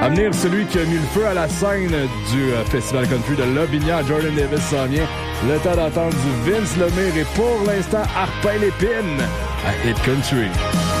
À venir, celui qui a mis le feu à la scène du Festival Country de Lobinière, Jordan Davis s'en vient. Le temps d'entendre du Vince Lemire et pour l'instant, Arpin Lépine à Hit Country.